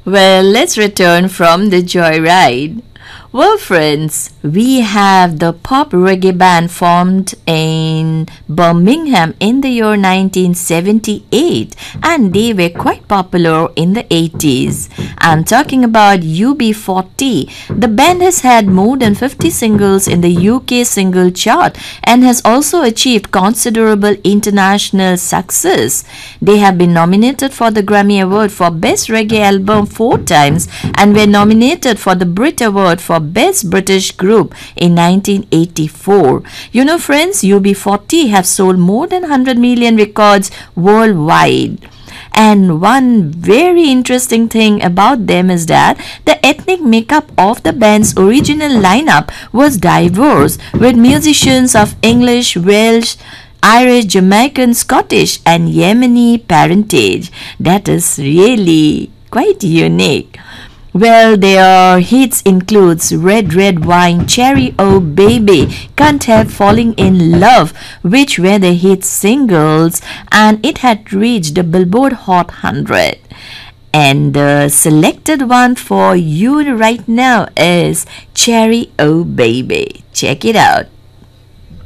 Well, let's return from the joyride. Well, friends, we have the pop reggae band formed in Birmingham in the year 1978, and they were quite popular in the 80s. I'm talking about UB40. The band has had more than 50 singles in the UK single chart and has also achieved considerable international success. They have been nominated for the Grammy Award for Best Reggae Album 4 times and were nominated for the Brit Award for Best British Group in 1984. You know, friends, UB40 have sold more than 100 million records worldwide. And one very interesting thing about them is that the ethnic makeup of the band's original lineup was diverse, with musicians of English, Welsh, Irish, Jamaican, Scottish, and Yemeni parentage. That is really quite unique. Well, their hits includes Red Red Wine, Cherry Oh Baby, Can't Help Falling in Love, which were the hit singles, and it had reached the Billboard Hot 100. And the selected one for you right now is Cherry Oh Baby. Check it out.